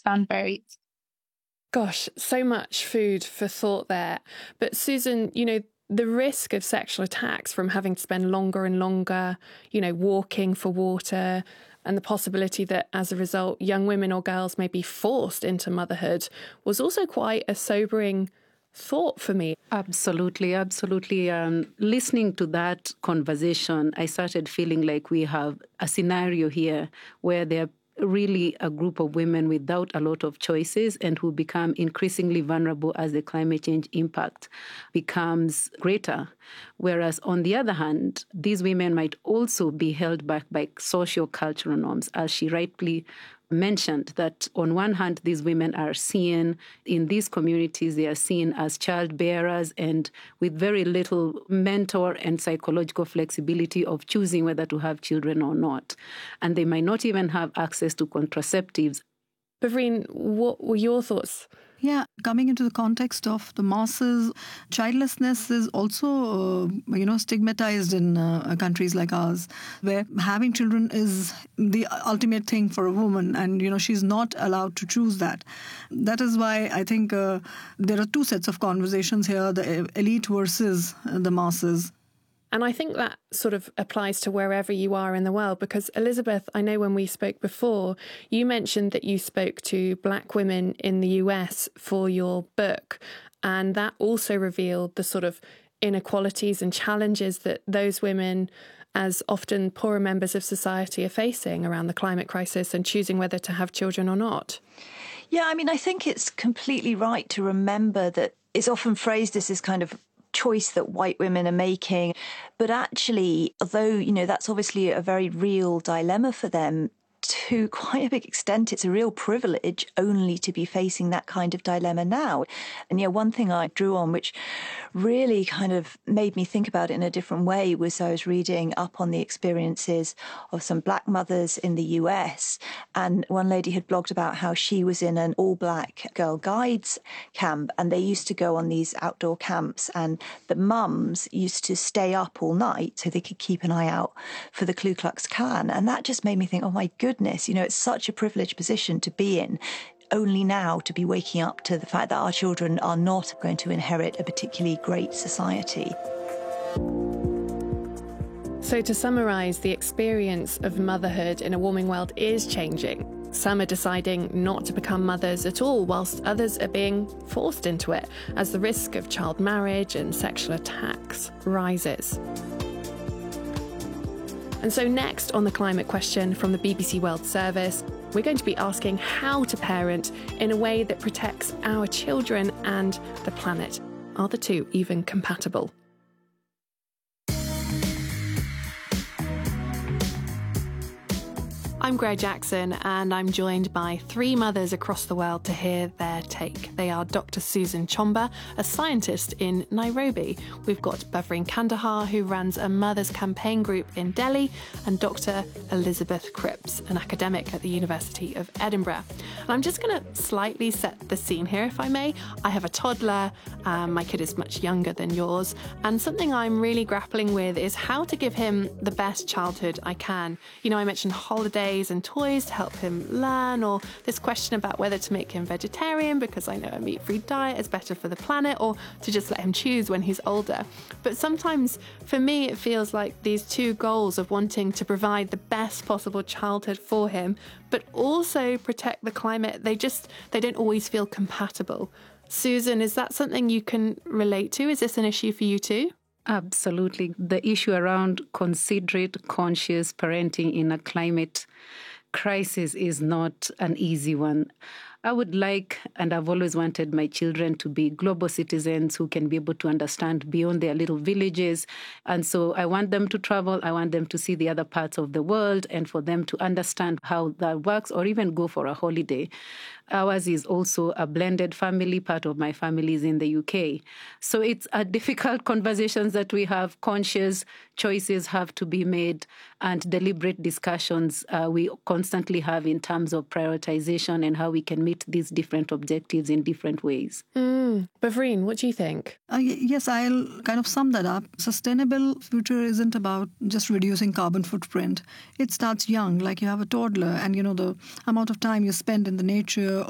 sound very... Gosh, so much food for thought there. But Susan, the risk of sexual attacks from having to spend longer and longer, walking for water, and the possibility that as a result, young women or girls may be forced into motherhood was also quite a sobering thought for me. Absolutely. Listening to that conversation, I started feeling like we have a scenario here where there are really a group of women without a lot of choices and who become increasingly vulnerable as the climate change impact becomes greater. Whereas on the other hand, these women might also be held back by socio-cultural norms, as she rightly mentioned, that on one hand, these women are seen in these communities, they are seen as child bearers and with very little mental and psychological flexibility of choosing whether to have children or not. And they might not even have access to contraceptives. Bavreen, what were your thoughts? Yeah, coming into the context of the masses, childlessness is also, stigmatized in countries like ours, where having children is the ultimate thing for a woman, and, she's not allowed to choose that. That is why I think there are two sets of conversations here, the elite versus the masses. And I think that sort of applies to wherever you are in the world, because Elizabeth, I know when we spoke before, you mentioned that you spoke to Black women in the US for your book, and that also revealed the sort of inequalities and challenges that those women, as often poorer members of society, are facing around the climate crisis and choosing whether to have children or not. Yeah, I think it's completely right to remember that it's often phrased as this kind of choice that white women are making. But actually, although, that's obviously a very real dilemma for them, to quite a big extent, it's a real privilege only to be facing that kind of dilemma now. And one thing I drew on, which really kind of made me think about it in a different way, was I was reading up on the experiences of some Black mothers in the US. And one lady had blogged about how she was in an all-Black Girl Guides camp, and they used to go on these outdoor camps, and the mums used to stay up all night so they could keep an eye out for the Ku Klux Klan. And that just made me think, oh my goodness, it's such a privileged position to be in, only now to be waking up to the fact that our children are not going to inherit a particularly great society. So to summarise, the experience of motherhood in a warming world is changing. Some are deciding not to become mothers at all, whilst others are being forced into it as the risk of child marriage and sexual attacks rises. And so next on The Climate Question from the BBC World Service, we're going to be asking how to parent in a way that protects our children and the planet. Are the two even compatible? I'm Greg Jackson, and I'm joined by three mothers across the world to hear their take. They are Dr. Susan Chomba, a scientist in Nairobi. We've got Bavreen Kandahar, who runs a mothers campaign group in Delhi, and Dr. Elizabeth Cripps, an academic at the University of Edinburgh. And I'm just going to slightly set the scene here, if I may. I have a toddler. My kid is much younger than yours. And something I'm really grappling with is how to give him the best childhood I can. I mentioned holidays and toys to help him learn, or this question about whether to make him vegetarian because I know a meat-free diet is better for the planet, or to just let him choose when he's older. But sometimes for me it feels like these two goals of wanting to provide the best possible childhood for him but also protect the climate, they don't always feel compatible. Susan, is that something you can relate to? Is this an issue for you too? Absolutely. The issue around considerate, conscious parenting in a climate crisis is not an easy one. I would like, and I've always wanted my children to be global citizens who can be able to understand beyond their little villages. And so I want them to travel. I want them to see the other parts of the world and for them to understand how that works, or even go for a holiday. Ours is also a blended family. Part of my family is in the UK. So it's a difficult conversations that we have. Conscious choices have to be made, and deliberate discussions we constantly have in terms of prioritization and how we can meet these different objectives in different ways. Bavreen, what do you think? Yes, I'll kind of sum that up. Sustainable future isn't about just reducing carbon footprint. It starts young, like you have a toddler, and the amount of time you spend in the nature